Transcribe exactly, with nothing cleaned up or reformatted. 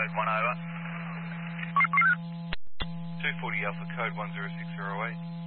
code one over. two forty Alpha, code one zero six zero eight.